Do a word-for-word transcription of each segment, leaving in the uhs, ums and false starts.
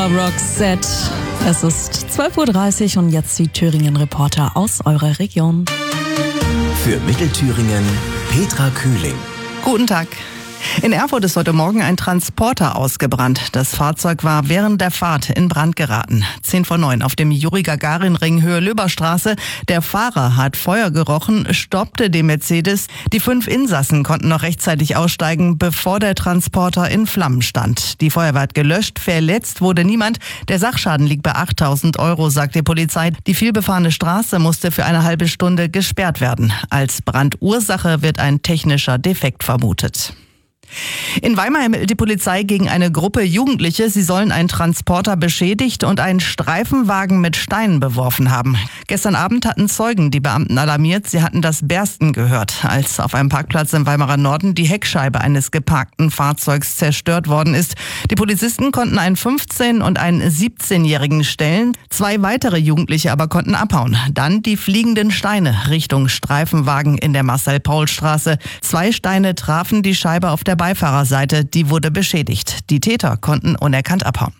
Roxette. Es ist zwölf Uhr dreißig und jetzt die Thüringen-Reporter aus eurer Region. Für Mittelthüringen Petra Kühling. Guten Tag. In Erfurt ist heute Morgen ein Transporter ausgebrannt. Das Fahrzeug war während der Fahrt in Brand geraten. Zehn vor neun auf dem Juri-Gagarin-Ring Höhe Löberstraße. Der Fahrer hat Feuer gerochen, stoppte den Mercedes. Die fünf Insassen konnten noch rechtzeitig aussteigen, bevor der Transporter in Flammen stand. Die Feuerwehr hat gelöscht, verletzt wurde niemand. Der Sachschaden liegt bei achttausend Euro, sagt die Polizei. Die vielbefahrene Straße musste für eine halbe Stunde gesperrt werden. Als Brandursache wird ein technischer Defekt vermutet. In Weimar ermittelt die Polizei gegen eine Gruppe Jugendliche. Sie sollen einen Transporter beschädigt und einen Streifenwagen mit Steinen beworfen haben. Gestern Abend hatten Zeugen die Beamten alarmiert. Sie hatten das Bersten gehört, als auf einem Parkplatz im Weimarer Norden die Heckscheibe eines geparkten Fahrzeugs zerstört worden ist. Die Polizisten konnten einen fünfzehn- und einen siebzehnjährigen stellen. Zwei weitere Jugendliche aber konnten abhauen. Dann die fliegenden Steine Richtung Streifenwagen in der Marcel-Paul-Straße. Zwei Steine trafen die Scheibe auf der Beifahrerseite, die wurde beschädigt. Die Täter konnten unerkannt abhauen.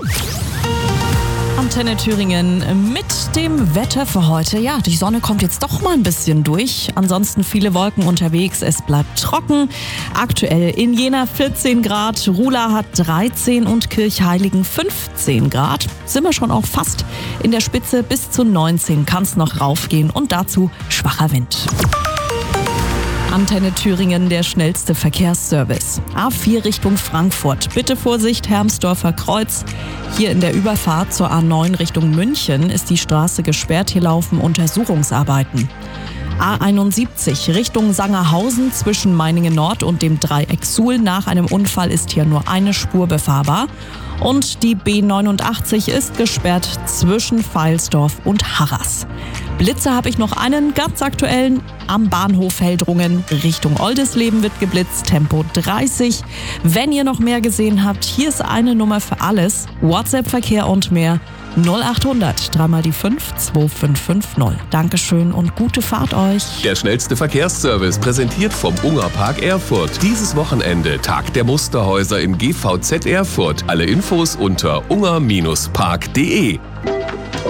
Antenne Thüringen mit dem Wetter für heute. Ja, die Sonne kommt jetzt doch mal ein bisschen durch. Ansonsten viele Wolken unterwegs. Es bleibt trocken. Aktuell in Jena vierzehn Grad, Ruhla hat dreizehn und Kirchheiligen fünfzehn Grad. Sind wir schon auch fast in der Spitze. Bis zu neunzehn kann es noch raufgehen und dazu schwacher Wind. Antenne Thüringen, der schnellste Verkehrsservice. A vier Richtung Frankfurt. Bitte Vorsicht, Hermsdorfer Kreuz. Hier in der Überfahrt zur A neun Richtung München ist die Straße gesperrt. Hier laufen Untersuchungsarbeiten. A einundsiebzig Richtung Sangerhausen zwischen Meiningen Nord und dem Dreieck Suhl. Nach einem Unfall ist hier nur eine Spur befahrbar. Und die B neunundachtzig ist gesperrt zwischen Veilsdorf und Harras. Blitze habe ich noch einen ganz aktuellen. Am Bahnhof Heldrungen Richtung Oldesleben wird geblitzt, Tempo dreißig. Wenn ihr noch mehr gesehen habt, hier ist eine Nummer für alles. WhatsApp-Verkehr und mehr null achthundert, dreimal die fünf, zwei fünf fünf null. Dankeschön und gute Fahrt euch. Der schnellste Verkehrsservice präsentiert vom Ungerpark Erfurt. Dieses Wochenende Tag der Musterhäuser im G V Z Erfurt. Alle Infos unter unger Bindestrich park punkt de.